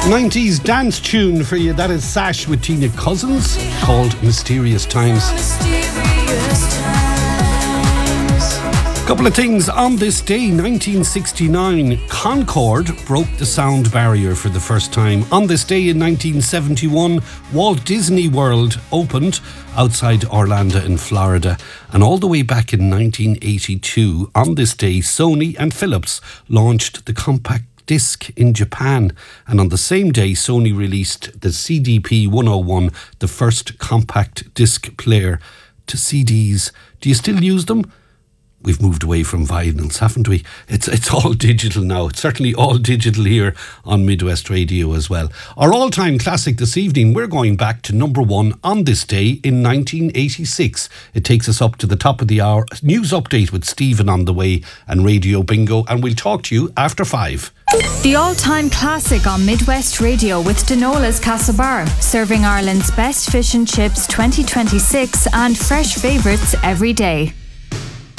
90s dance tune for you. That is Sash with Tina Cousins, called Mysterious Times. Couple of things on this day, 1969, Concorde broke the sound barrier for the first time. On this day in 1971, Walt Disney World opened outside Orlando in Florida. And all the way back in 1982, on this day, Sony and Philips launched the compact disc in Japan, and on the same day Sony released the CDP-101, the first compact disc player to CDs. Do you still use them? We've moved away from vinyls, haven't we? It's all digital now. It's certainly all digital here on Midwest Radio as well. Our all-time classic this evening, we're going back to number one on this day in 1986. It takes us up to the top of the hour. News update with Stephen on the way and Radio Bingo, and we'll talk to you after 5. The all-time classic on Midwest Radio with Denola's Castlebar, serving Ireland's best fish and chips 2026 and fresh favourites every day.